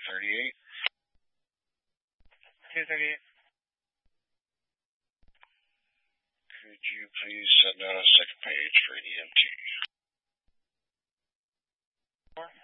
238. 238. Could you please send out a second page for an EMT? 4.